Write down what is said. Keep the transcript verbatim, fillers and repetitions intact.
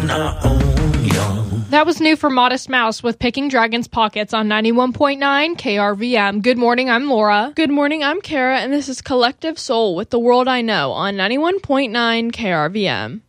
on our own, young. That was new for Modest Mouse with Picking Dragon's Pockets on ninety-one point nine K R V M. Good morning, I'm Laura. Good morning, I'm Kara, and this is Collective Soul with The World I Know on ninety-one point nine K R V M.